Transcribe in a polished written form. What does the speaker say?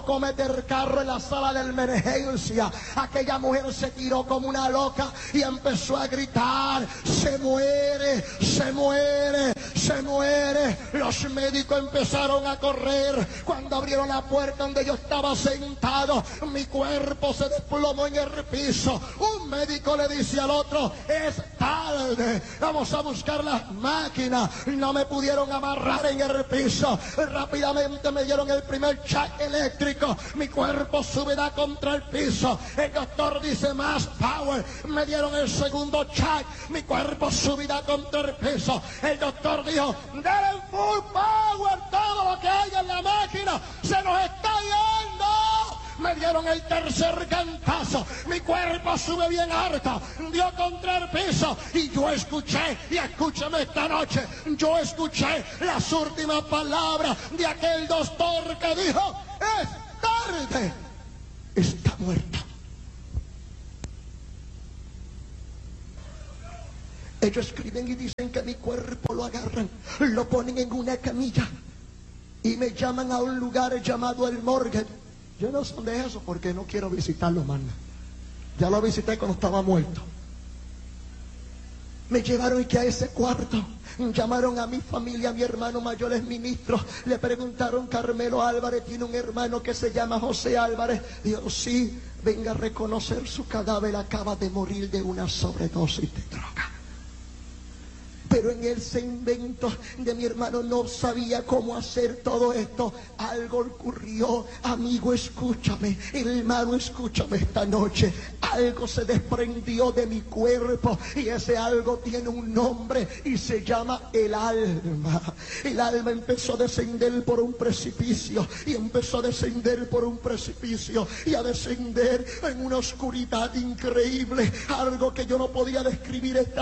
tocó meter carro en la sala de emergencia, aquella mujer se tiró como una loca y empezó a gritar: se muere, se muere, se muere. Los médicos empezaron a correr. Cuando abrieron la puerta donde yo estaba sentado, mi cuerpo se desplomó en el piso. Un médico le dice al otro: es tarde, vamos a buscar las máquinas. No me pudieron amarrar en el piso. Rápidamente me dieron el primer shock eléctrico. Mi cuerpo subirá contra el piso. El doctor dice: más power. Me dieron el segundo shock. Mi cuerpo subirá contra el piso. El doctor dijo: denle full power, todo lo que haya en la máquina se nos está yendo. Me dieron el tercer cantazo. Mi cuerpo sube bien harto, dio contra el piso. Y yo escuché, y escúchame esta noche, yo escuché las últimas palabras de aquel doctor que dijo: es tarde, está muerta. Ellos escriben y dicen que mi cuerpo lo agarran, lo ponen en una camilla y me llaman a un lugar llamado el morgue. Yo no sé dónde es eso porque no quiero visitarlo más. Ya lo visité cuando estaba muerto. Me llevaron y que a ese cuarto llamaron a mi familia, a mi hermano mayor es ministro. Le preguntaron: Carmelo Álvarez tiene un hermano que se llama José Álvarez. Dijo: sí, venga a reconocer su cadáver, acaba de morir de una sobredosis de droga. Pero en ese invento de mi hermano no sabía cómo hacer todo esto. Algo ocurrió. Amigo, escúchame. Hermano, escúchame esta noche. Algo se desprendió de mi cuerpo y ese algo tiene un nombre y se llama el alma. El alma empezó a descender por un precipicio y empezó a descender por un precipicio y a descender en una oscuridad increíble. Algo que yo no podía describir esta